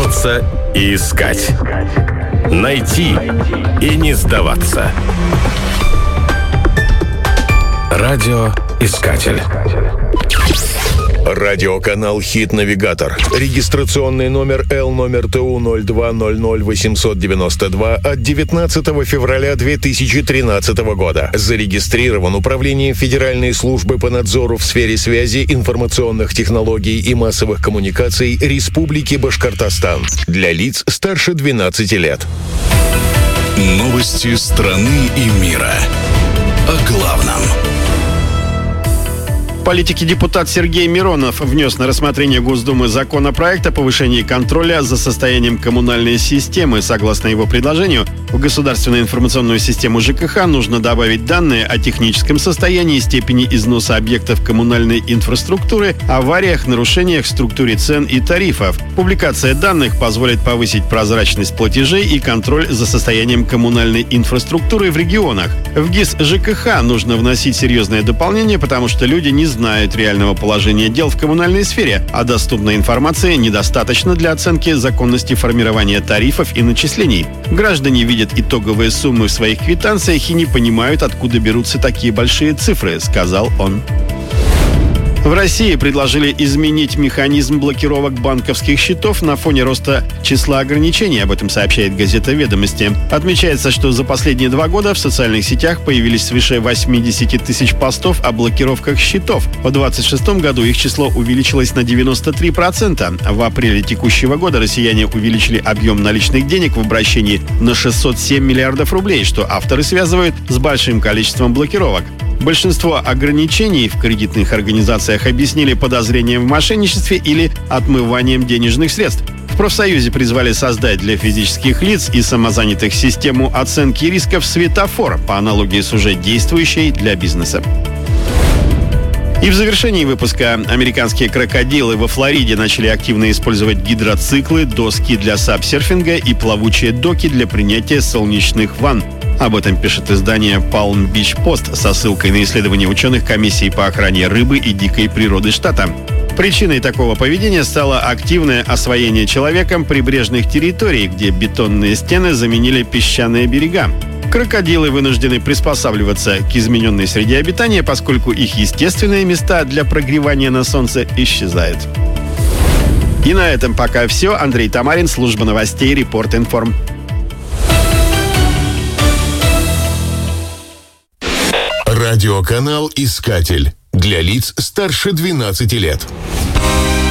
бороться и искать. Найти и не сдаваться. Радиоискатель. Радиоканал «Хит-навигатор». Регистрационный номер L-номер ТУ-02-00-892 от 19 февраля 2013 года. Зарегистрирован Управлением Федеральной службы по надзору в сфере связи, информационных технологий и массовых коммуникаций Республики Башкортостан. Для лиц старше 12 лет. Новости страны и мира. О главном. Политики депутат Сергей Миронов внес на рассмотрение Госдумы законопроект о повышении контроля за состоянием коммунальной системы. Согласно его предложению, в государственную информационную систему ЖКХ нужно добавить данные о техническом состоянии, степени износа объектов коммунальной инфраструктуры, авариях, нарушениях в структуре цен и тарифов. Публикация данных позволит повысить прозрачность платежей и контроль за состоянием коммунальной инфраструктуры в регионах. В ГИС ЖКХ нужно вносить серьезное дополнение, потому что люди не знают реального положения дел в коммунальной сфере, а доступной информации недостаточно для оценки законности формирования тарифов и начислений. Граждане видят итоговые суммы в своих квитанциях и не понимают, откуда берутся такие большие цифры, сказал он. В России предложили изменить механизм блокировок банковских счетов на фоне роста числа ограничений. Об этом сообщает газета «Ведомости». Отмечается, что за последние 2 года в социальных сетях появились свыше 80 тысяч постов о блокировках счетов. В 2026 году их число увеличилось на 93%. В апреле текущего года россияне увеличили объем наличных денег в обращении на 607 миллиардов рублей, что авторы связывают с большим количеством блокировок. Большинство ограничений в кредитных организациях объяснили подозрением в мошенничестве или отмыванием денежных средств. В профсоюзе призвали создать для физических лиц и самозанятых систему оценки рисков «Светофор» по аналогии с уже действующей для бизнеса. И в завершении выпуска американские крокодилы во Флориде начали активно использовать гидроциклы, доски для сапсерфинга и плавучие доки для принятия солнечных ванн. Об этом пишет издание Palm Beach Post со ссылкой на исследования ученых комиссии по охране рыбы и дикой природы штата. Причиной такого поведения стало активное освоение человеком прибрежных территорий, где бетонные стены заменили песчаные берега. Крокодилы вынуждены приспосабливаться к измененной среде обитания, поскольку их естественные места для прогревания на солнце исчезают. И на этом пока все. Андрей Тамарин, служба новостей Репорт-Информ. Радиоканал «Искатель» для лиц старше 12 лет.